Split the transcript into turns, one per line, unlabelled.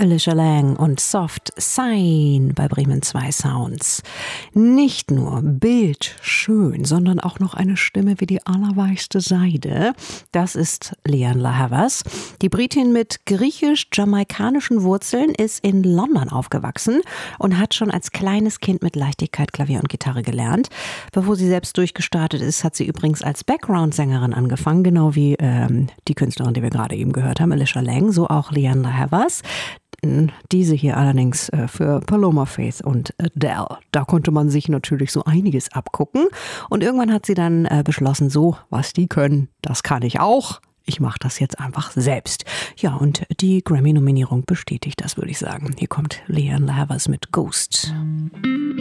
Alicia Lang und Soft Sign bei Bremen 2 Sounds. Nicht nur bildschön, sondern auch noch eine Stimme wie die allerweichste Seide. Das ist Lianne Havas. Die Britin mit griechisch-jamaikanischen Wurzeln ist in London aufgewachsen und hat schon als kleines Kind mit Leichtigkeit Klavier und Gitarre gelernt. Bevor sie selbst durchgestartet ist, hat sie übrigens als Background-Sängerin angefangen, genau wie die Künstlerin, die wir gerade eben gehört haben, Alicia Lang, so auch Lianne Havas. Diese hier allerdings für Paloma Faith und Adele. Da konnte man sich natürlich so einiges abgucken. Und irgendwann hat sie dann beschlossen, so, was die können, das kann ich auch. Ich mache das jetzt einfach selbst. Ja, und die Grammy-Nominierung bestätigt das, würde ich sagen. Hier kommt Lianne Havas mit Ghost.